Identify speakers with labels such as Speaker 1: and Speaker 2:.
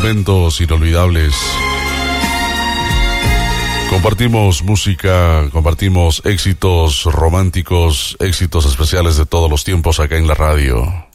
Speaker 1: momentos inolvidables. Compartimos música, compartimos éxitos románticos, éxitos especiales de todos los tiempos acá en la radio.